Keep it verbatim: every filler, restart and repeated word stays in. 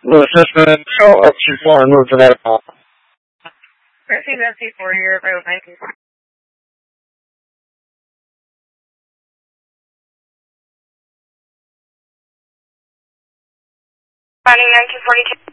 Louis Fishman, show up to four and move to that call. Receive S C four here, Road nineteen. Finding nineteen forty-two.